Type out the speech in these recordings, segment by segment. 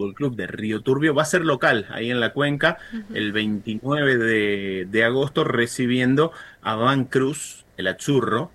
Club de Río Turbio va a ser local ahí en la cuenca Ujú. el 29 de agosto recibiendo a Van Cruz, el Azzurro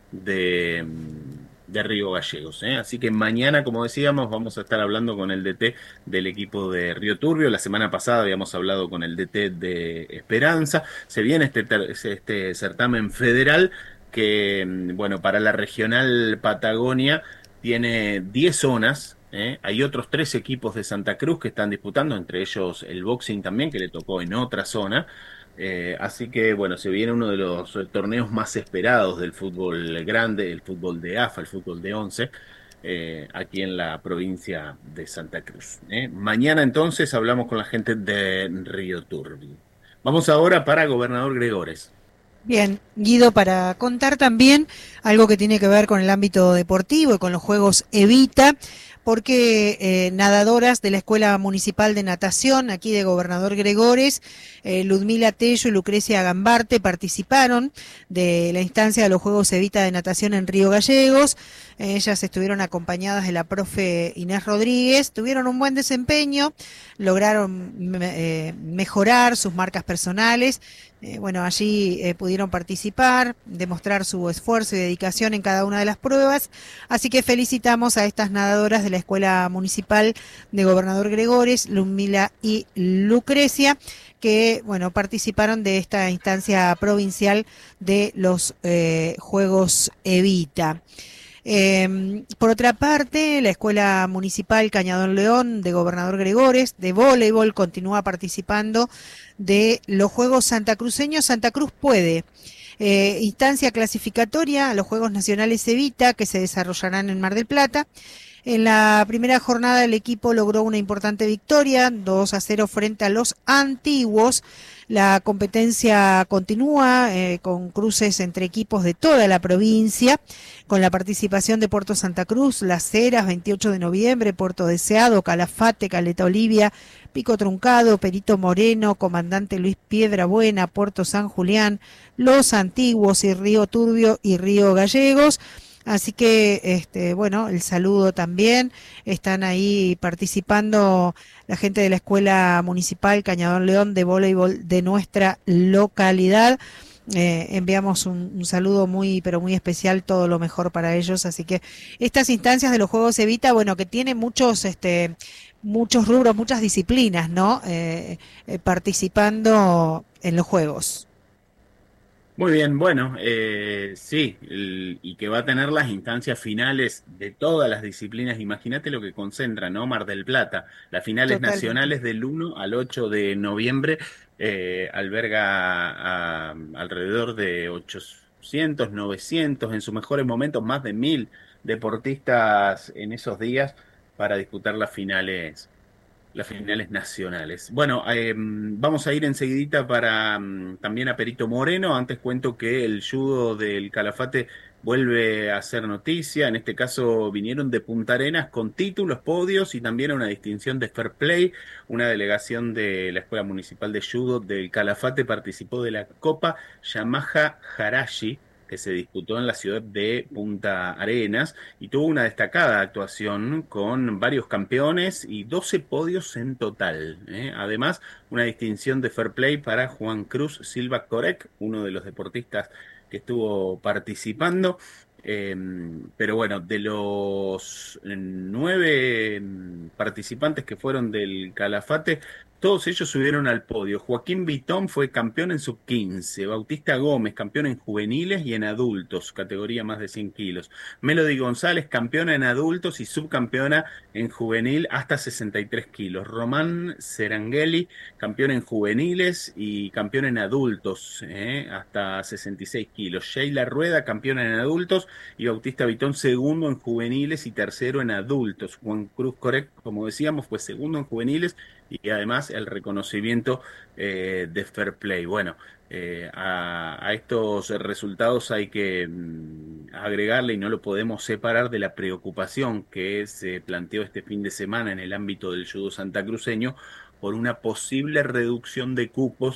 de Río Gallegos, ¿eh? Así que mañana, como decíamos, vamos a estar hablando con el DT del equipo de Río Turbio. La semana pasada habíamos hablado con el DT de Esperanza. Se viene este certamen federal que, bueno, para la regional Patagonia tiene 10 zonas, ¿eh? Hay otros 3 equipos de Santa Cruz que están disputando, entre ellos el boxing también, que le tocó en otra zona. Así que, bueno, se viene uno de los torneos más esperados del fútbol grande, el fútbol de AFA, el fútbol de 11, aquí en la provincia de Santa Cruz, ¿eh? Mañana entonces hablamos con la gente de Río Turbio. Vamos ahora para Gobernador Gregores. Bien, Guido, para contar también algo que tiene que ver con el ámbito deportivo y con los Juegos Evita, porque nadadoras de la Escuela Municipal de Natación, aquí de Gobernador Gregores, Ludmila Tello y Lucrecia Gambarte participaron de la instancia de los Juegos Evita de Natación en Río Gallegos. Ellas estuvieron acompañadas de la profe Inés Rodríguez, tuvieron un buen desempeño, lograron mejorar sus marcas personales. Bueno, allí pudieron participar, demostrar su esfuerzo y dedicación en cada una de las pruebas. Así que felicitamos a estas nadadoras de la Escuela Municipal de Gobernador Gregores, Lumila y Lucrecia, que bueno, participaron de esta instancia provincial de los Juegos Evita. Por otra parte, la Escuela Municipal Cañadón León de Gobernador Gregores de voleibol continúa participando de los Juegos Santacruceños. Santa Cruz puede. Instancia clasificatoria a los Juegos Nacionales Evita que se desarrollarán en Mar del Plata. En la primera jornada el equipo logró una importante victoria, 2-0 frente a los antiguos. La competencia continúa con cruces entre equipos de toda la provincia, con la participación de Puerto Santa Cruz, Las Heras, 28 de noviembre, Puerto Deseado, Calafate, Caleta Olivia, Pico Truncado, Perito Moreno, Comandante Luis Piedrabuena, Puerto San Julián, Los Antiguos y Río Turbio y Río Gallegos. Así que, bueno, el saludo también. Están ahí participando la gente de la Escuela Municipal Cañadón León de voleibol de nuestra localidad. Enviamos un saludo muy, pero muy especial, todo lo mejor para ellos. Así que estas instancias de los Juegos Evita, bueno, que tiene muchos, muchos rubros, muchas disciplinas, ¿no? Participando en los Juegos. Muy bien, bueno, sí, y que va a tener las instancias finales de todas las disciplinas. Imagínate lo que concentra, ¿no? Mar del Plata, las finales Totalmente. nacionales del 1 al 8 de noviembre, alberga alrededor de 800, 900, en sus mejores momentos, más de 1000 deportistas en esos días para disputar las finales nacionales. Bueno, vamos a ir enseguidita para también a Perito Moreno. Antes cuento que el judo del Calafate vuelve a hacer noticia. En este caso vinieron de Punta Arenas con títulos, podios y también una distinción de Fair Play. Una delegación de la Escuela Municipal de Judo del Calafate participó de la Copa Yamaha Harashi, que se disputó en la ciudad de Punta Arenas y tuvo una destacada actuación con varios campeones y 12 podios en total, ¿eh? Además, una distinción de Fair Play para Juan Cruz Silva Corec, uno de los deportistas que estuvo participando. Eh, pero bueno, de los 9 participantes que fueron del Calafate, todos ellos subieron al podio. Joaquín Vitón fue campeón en sub-15, Bautista Gómez, campeón en juveniles y en adultos, categoría más de 100 kilos. Melody González, campeona en adultos y subcampeona en juvenil hasta 63 kilos. Román Serangeli, campeón en juveniles y campeón en adultos, hasta 66 kilos. Sheila Rueda, campeona en adultos y Bautista Vitón, segundo en juveniles y tercero en adultos. Juan Cruz Corec, como decíamos, fue segundo en juveniles y además el reconocimiento de Fair Play. Bueno, a estos resultados hay que agregarle y no lo podemos separar de la preocupación que se planteó este fin de semana en el ámbito del judo santacruceño por una posible reducción de cupos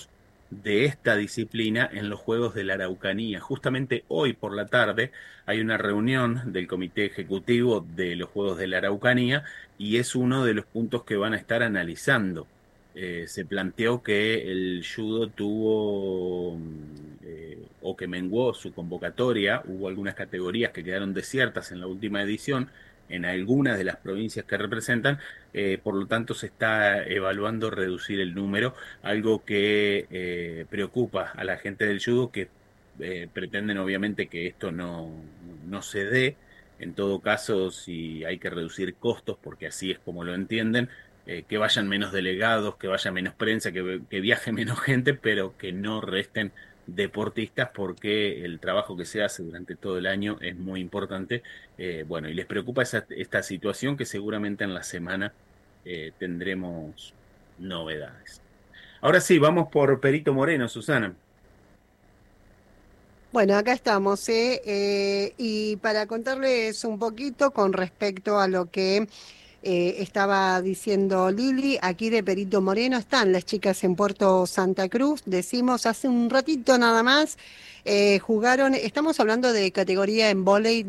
de esta disciplina en los Juegos de la Araucanía. Justamente hoy por la tarde hay una reunión del Comité Ejecutivo de los Juegos de la Araucanía y es uno de los puntos que van a estar analizando. Se planteó que el judo tuvo o que menguó su convocatoria, hubo algunas categorías que quedaron desiertas en la última edición en algunas de las provincias que representan, por lo tanto se está evaluando reducir el número, algo que preocupa a la gente del judo, que pretenden obviamente que esto no se dé. En todo caso, si hay que reducir costos, porque así es como lo entienden, que vayan menos delegados, que vaya menos prensa, que viaje menos gente, pero que no resten deportistas, porque el trabajo que se hace durante todo el año es muy importante. Bueno, y les preocupa esta situación, que seguramente en la semana tendremos novedades. Ahora sí, vamos por Perito Moreno, Susana. Bueno, acá estamos, ¿eh? Y para contarles un poquito con respecto a lo que estaba diciendo Lili, aquí de Perito Moreno están las chicas en Puerto Santa Cruz, decimos hace un ratito nada más, jugaron, estamos hablando de categoría en vóley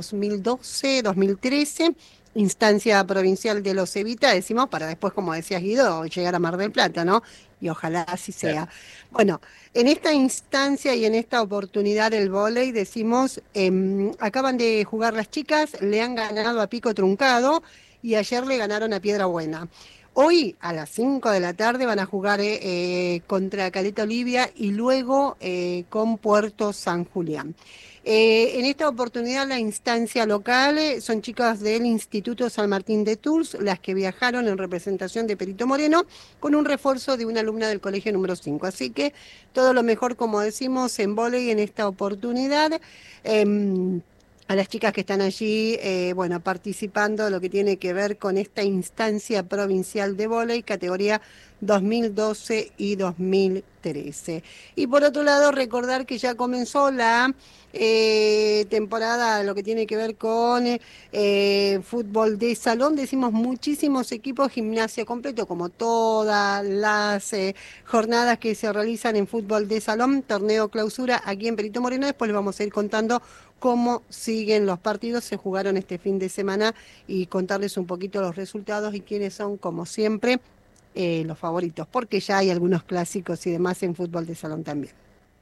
2012-2013, instancia provincial de los Evita, decimos, para después, como decías Guido, llegar a Mar del Plata, ¿no? Y ojalá así Claro. sea. Bueno, en esta instancia y en esta oportunidad del vóley, decimos, acaban de jugar las chicas, le han ganado a Pico Truncado y ayer le ganaron a Piedra Buena. Hoy a las 5 de la tarde van a jugar contra Caleta Olivia y luego con Puerto San Julián. En esta oportunidad la instancia local son chicas del Instituto San Martín de Tours, las que viajaron en representación de Perito Moreno, con un refuerzo de una alumna del colegio número 5. Así que todo lo mejor, como decimos, en vóley en esta oportunidad. A las chicas que están allí, bueno, participando, lo que tiene que ver con esta instancia provincial de vóley, categoría 2012 y 2013. Y por otro lado, recordar que ya comenzó la temporada, lo que tiene que ver con fútbol de salón, decimos muchísimos equipos, gimnasia completo, como todas las jornadas que se realizan en fútbol de salón, torneo clausura aquí en Perito Moreno. Después les vamos a ir contando cómo siguen los partidos, se jugaron este fin de semana y contarles un poquito los resultados y quiénes son, como siempre, los favoritos, porque ya hay algunos clásicos y demás en fútbol de salón también.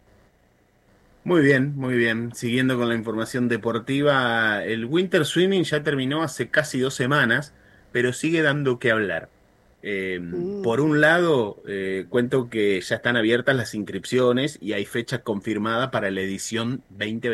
Muy bien, muy bien. Siguiendo con la información deportiva, el Winter Swimming ya terminó hace casi 2 semanas, pero sigue dando que hablar. Por Mm, un lado, cuento que ya están abiertas las inscripciones y hay fecha confirmada para la edición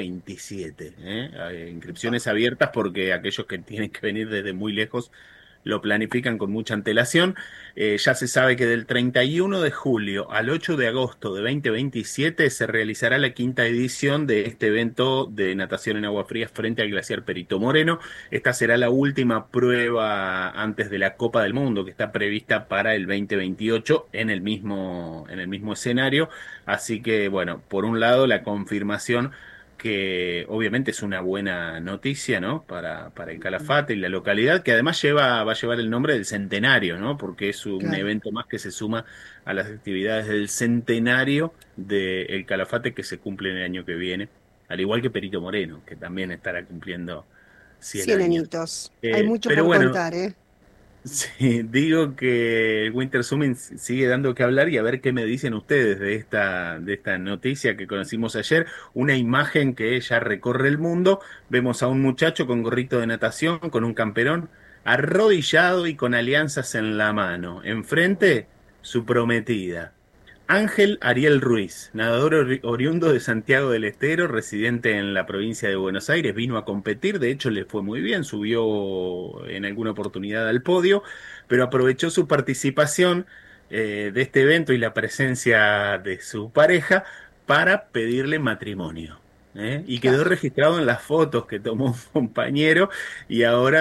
2027. Hay upa. inscripciones abiertas porque aquellos que tienen que venir desde muy lejos lo planifican con mucha antelación. Ya se sabe que del 31 de julio al 8 de agosto de 2027 se realizará la quinta edición de este evento de natación en agua fría frente al glaciar Perito Moreno. Esta será la última prueba antes de la Copa del Mundo, que está prevista para el 2028 en el mismo escenario. Así que, bueno, por un lado, la confirmación, que obviamente es una buena noticia, ¿no? Para el Calafate y la localidad, que además va a llevar el nombre del centenario, ¿no? Porque es un Claro. evento más que se suma a las actividades del centenario del Calafate, que se cumple en el año que viene, al igual que Perito Moreno, que también estará cumpliendo 100 100 años. añitos. Hay mucho Pero por bueno, contar, ¿eh? sí, digo que el Winter Summit sigue dando que hablar, y a ver qué me dicen ustedes de esta noticia que conocimos ayer. Una imagen que ya recorre el mundo. Vemos a un muchacho con gorrito de natación, con un camperón, arrodillado y con alianzas en la mano. Enfrente, su prometida. Ángel Ariel Ruiz, nadador oriundo de Santiago del Estero, residente en la provincia de Buenos Aires, vino a competir, de hecho le fue muy bien, subió en alguna oportunidad al podio, pero aprovechó su participación de este evento y la presencia de su pareja para pedirle matrimonio. Y quedó Claro. registrado en las fotos que tomó un compañero, y ahora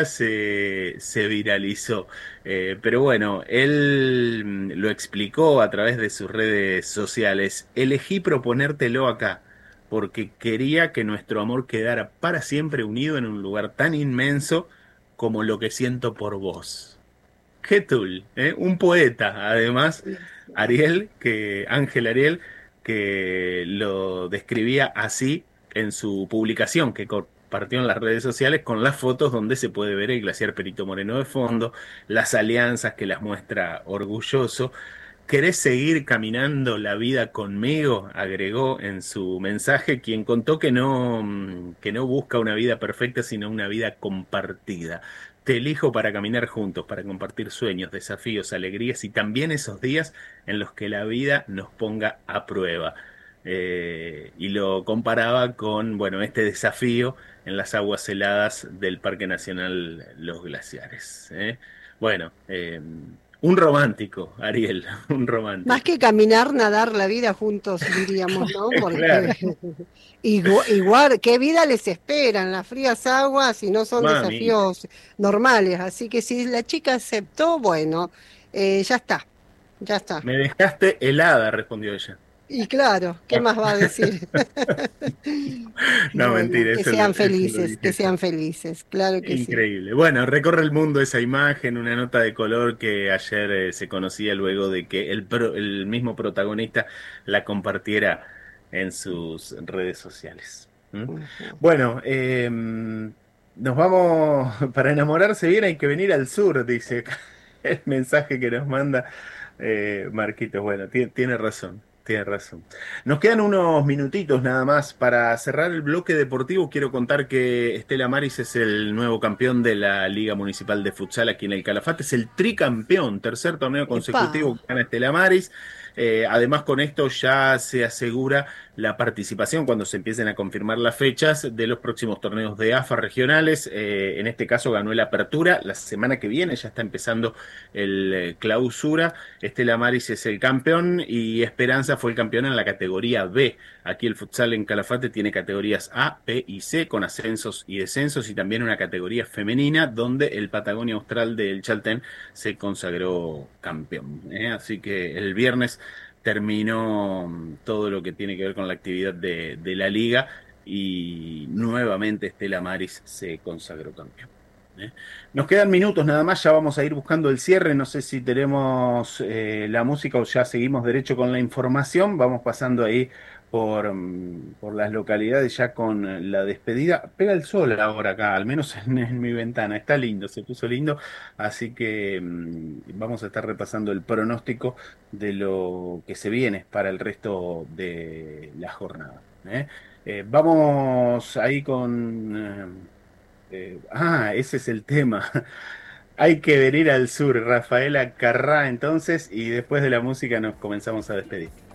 se viralizó. Pero bueno, él lo explicó a través de sus redes sociales. Elegí proponértelo acá porque quería que nuestro amor quedara para siempre unido en un lugar tan inmenso como lo que siento por vos. Qué tul, ¿eh? Un poeta, además, Sí, sí. Ariel, Ángel Ariel, que lo describía así en su publicación que compartió en las redes sociales con las fotos donde se puede ver el glaciar Perito Moreno de fondo, las alianzas que las muestra orgulloso. ¿Querés seguir caminando la vida conmigo? Agregó en su mensaje, quien contó que no busca una vida perfecta, sino una vida compartida. Te elijo para caminar juntos, para compartir sueños, desafíos, alegrías y también esos días en los que la vida nos ponga a prueba. Y lo comparaba con, bueno, este desafío en las aguas heladas del Parque Nacional Los Glaciares. Bueno, un romántico, Ariel, un Más romántico. que caminar, nadar la vida juntos, diríamos, ¿no? Claro, Porque igual, ¿qué vida les espera en las frías aguas si no son mamita. desafíos normales? Así que si la chica aceptó, bueno, ya está, ya está. Me dejaste helada, respondió ella. Y claro, ¿qué más va a decir? No, Bueno, mentira, eso lo que dije yo. sean felices, claro que sí. Increíble. Bueno, recorre el mundo esa imagen, una nota de color que ayer se conocía luego de que el mismo protagonista la compartiera en sus redes sociales. ¿Mm? Ujú. Bueno, nos vamos, para enamorarse bien hay que venir al sur, dice acá el mensaje que nos manda Marquitos. Bueno, tiene razón. Tiene razón. Nos quedan unos minutitos nada más para cerrar el bloque deportivo. Quiero contar que Estela Maris es el nuevo campeón de la Liga Municipal de Futsal aquí en el Calafate. Es el tricampeón, tercer torneo Epa, consecutivo que gana Estela Maris. Además, con esto ya se asegura la participación cuando se empiecen a confirmar las fechas de los próximos torneos de AFA regionales. En este caso ganó el Apertura. La semana que viene ya está empezando el Clausura. Estela Maris es el campeón y Esperanza fue el campeón en la categoría B. Aquí el futsal en Calafate tiene categorías A, B y C con ascensos y descensos y también una categoría femenina donde el Patagonia Austral del Chaltén se consagró campeón. Así que el viernes terminó todo lo que tiene que ver con la actividad de la liga y nuevamente Estela Maris se consagró campeón. ¿eh? Nos quedan minutos nada más, ya vamos a ir buscando el cierre. No sé si tenemos la música o ya seguimos derecho con la información. Vamos pasando ahí por las localidades ya con la despedida. Pega el sol ahora acá, al menos en mi ventana. Está lindo, se puso lindo. Así que vamos a estar repasando el pronóstico de lo que se viene para el resto de la jornada. Vamos ahí con... ese es el tema. Hay que venir al sur, Rafaela Carrá, entonces, y después de la música nos comenzamos a despedir.